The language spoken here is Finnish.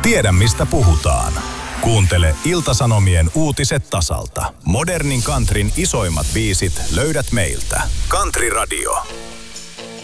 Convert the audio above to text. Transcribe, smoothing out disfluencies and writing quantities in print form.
Tiedä mistä puhutaan. Kuuntele Ilta-Sanomien uutiset tasalta. Modernin countryn isoimmat biisit löydät meiltä. Country Radio.